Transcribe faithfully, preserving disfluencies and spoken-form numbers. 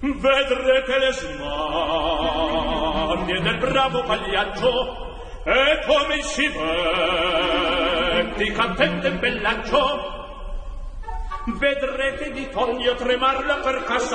Vedrete le smanie del bravo pagliaccio e come si venti cantente in bellaccio. Vedrete di Tonio tremarla per casa